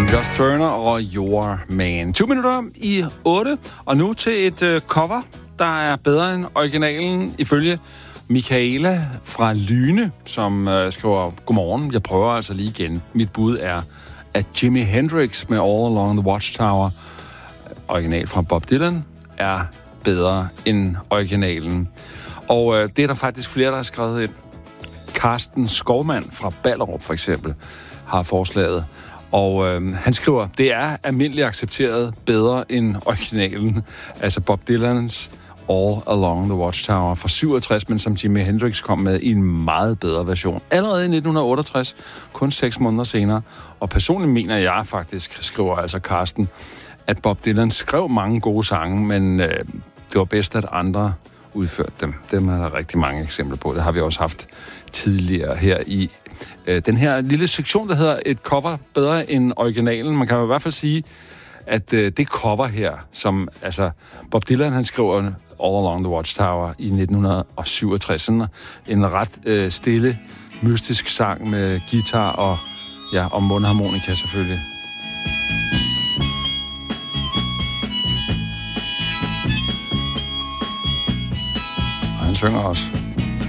Josh Turner og Your Man. 20 minutter i 8, og nu til et cover, der er bedre end originalen, ifølge Michaela fra Lyne, som skriver, godmorgen, jeg prøver altså lige igen. Mit bud er, at Jimi Hendrix med All Along the Watchtower, original fra Bob Dylan, er bedre end originalen. Og det er der faktisk flere, der har skrevet ind. Carsten Skovmand fra Ballerup for eksempel har forslaget. Og han skriver, det er almindeligt accepteret bedre end originalen. Altså Bob Dylans All Along the Watchtower fra 67, men som Jimi Hendrix kom med i en meget bedre version. Allerede i 1968, kun 6 måneder senere. Og personligt mener jeg faktisk, skriver altså Carsten, at Bob Dylan skrev mange gode sange, men det var bedst, at andre udførte dem. Dem er der rigtig mange eksempler på. Det har vi også haft tidligere her i den her lille sektion, der hedder et cover bedre end originalen. Man kan jo i hvert fald sige, at det cover her, som altså Bob Dylan, han skriver All Along the Watchtower i 1967. Sådan en ret stille, mystisk sang med guitar og mundharmonika selvfølgelig. Og han synger også.